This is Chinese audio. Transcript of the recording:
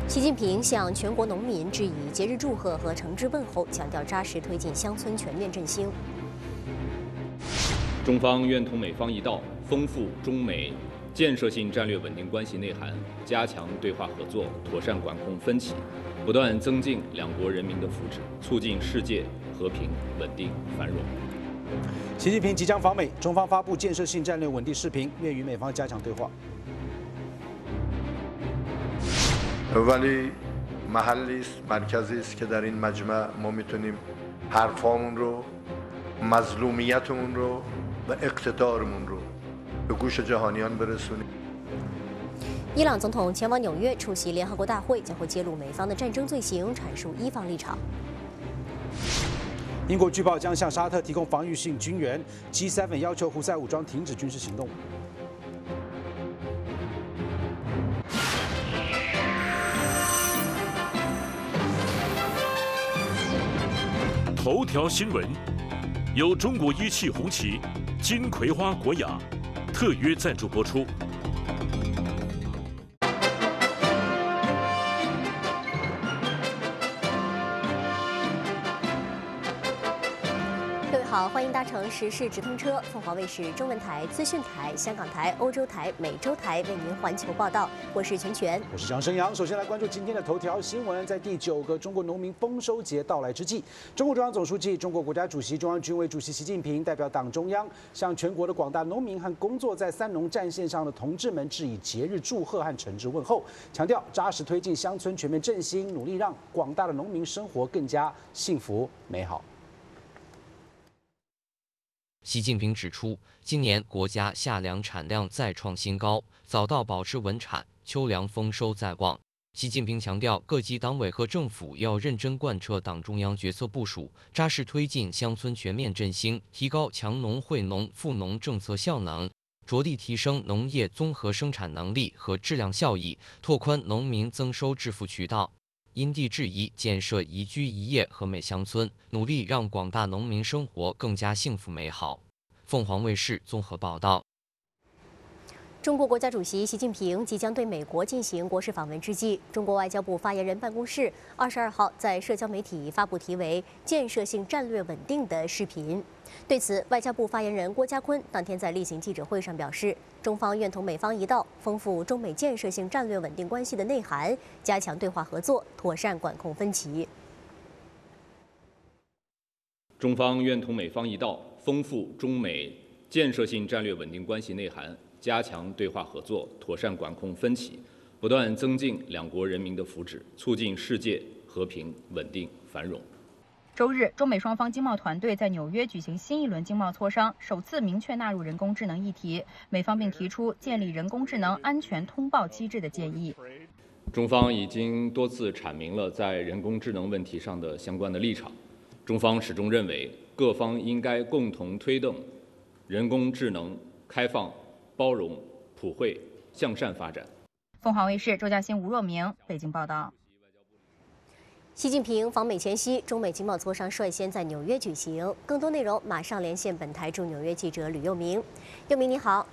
习近平向全国农民致以节日祝贺和诚挚问候，强调扎实推进乡村全面振兴。 中方愿同美方一道，丰富中美建设性战略稳定关系内涵，加强对话合作，妥善管控分歧，不断增进两国人民的福祉，促进世界和平、稳定、繁荣。 习近平即将访美，中方发布建设性战略稳定视频，愿与美方加强对话。 ولی محلی است مرکزی است که در این مجمع ما میتونیم حرفامون رو مظلومیتمون رو و اقتدارمون رو به گوش جهانیان برسونیم。 伊朗总统前往纽约出席联合国大会，将会揭露美方的战争罪行，阐述伊方立场。 英国据报将向沙特提供防御性军援 ，G7 要求胡塞武装停止军事行动。 头条新闻由中国一汽红旗、金葵花国雅特约赞助播出。 各位好，欢迎搭乘时事直通车，凤凰卫视中文台、资讯台、香港台、欧洲台、美洲台为您环球报道。我是全全， 我是张生阳。首先来关注今天的头条新闻，在第9个中国农民丰收节到来之际，中共中央总书记、中国国家主席、中央军委主席习近平代表党中央，向全国的广大农民和工作在三农战线上的同志们致以节日祝贺和诚挚问候，强调扎实推进乡村全面振兴，努力让广大的农民生活更加幸福美好。 习近平指出，今年国家夏粮产量再创新高，早稻保持稳产，秋粮丰收在望。习近平强调，各级党委和政府要认真贯彻党中央决策部署，扎实推进乡村全面振兴，提高强农惠农富农政策效能，着力提升农业综合生产能力和质量效益，拓宽农民增收致富渠道。 因地制宜建设宜居宜业和美乡村，努力让广大农民生活更加幸福美好。凤凰卫视综合报道。 中国国家主席习近平即将对美国进行国事访问之际，中国外交部发言人办公室22号在社交媒体发布题为“建设性战略稳定”的视频。对此，外交部发言人郭家坤当天在例行记者会上表示，中方愿同美方一道，丰富中美建设性战略稳定关系的内涵，加强对话合作，妥善管控分歧。 中方愿同美方一道，丰富中美建设性战略稳定关系内涵。 加强对话合作，妥善管控分歧，不断增进两国人民的福祉，促进世界和平、稳定、繁荣。 周日，中美双方经贸团队在纽约举行新一轮经贸磋商，首次明确纳入人工智能议题。美方并提出建立人工智能安全通报机制的建议。 中方已经多次阐明了在人工智能问题上的相关的立场。中方始终认为，各方应该共同推动人工智能开放。 包容、普惠、向善发展。 凤凰卫视周嘉欣、吴若明北京报道。 习近平访美前夕，中美经贸磋商率先在纽约举行。更多内容马上连线本台驻纽约记者吕佑明。佑明你好。